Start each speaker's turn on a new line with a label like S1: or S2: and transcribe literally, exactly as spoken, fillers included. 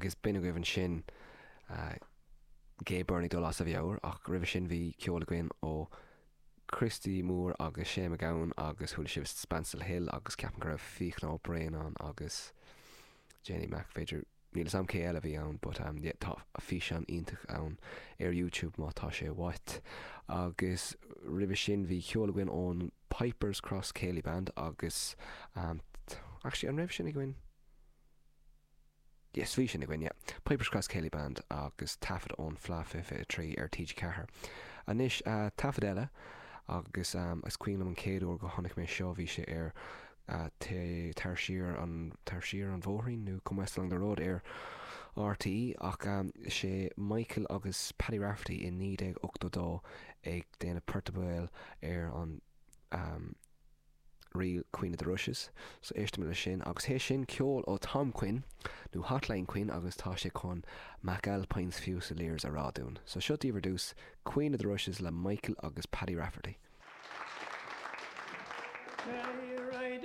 S1: agus bin goibhann sin gé burnaí dul as a bheabhar ach ribh sin bhí ceola goin ó Christy Moore agus sé a gaan agus thuúla sibh Spancil Hill agus ceapan go raibh fich ná Brain an agus Jenny McFager níl sam cé eile bhí ann, but um, yeah, tá a fi an ionintach ann ar YouTube má tá sé bhaith. Agus ribh sin bhí ceola goin ón Piper's Cross Céilí Band agus um, actually an ribh sin i gcuin yes, bhí sin i gcuin, yeah. Piper's Cross Céilí Band agus tafad ón Fla fife trí ar T G Cahar. Anis uh, tafad eile agus um, as cuiin am an céadú go tháinig mé seo bhí sé ar uh, tar siar an tar siar an bhóthrainn nó cum west along the road ar R T E ach um, sé Michael agus Paddy Rafferty in ní ag ochtó ag déanana Puerto ar an um, real Queen of the Rushes, so éiste mé sin agus hé sin ceol ó Tom Quinn nó Hotline Quinn agus tá sé chun McAlpine's Fusiliers a rádún. So seo tíomhar dús Queen of the Rushes le Michael agus Paddy Rafferty.
S2: Hey,